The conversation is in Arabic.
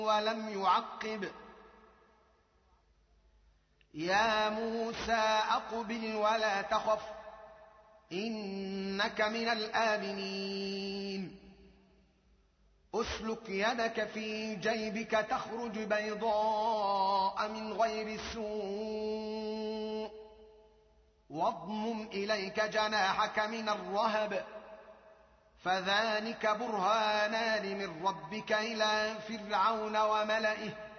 ولم يعقب. يا موسى أقبل ولا تخف إنك من الآمنين. أسلك يدك في جيبك تخرج بيضاء من غير سوء واضمم إليك جناحك من الرهب فذلك برهانان من ربك إلى فرعون وملئه